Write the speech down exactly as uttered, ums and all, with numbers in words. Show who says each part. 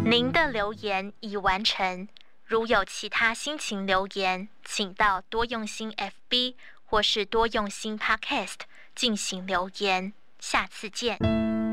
Speaker 1: 您的留言已完成。如有其他心情留言，请到多用心 F B 或是多用心 Podcast 进行留言。下次见。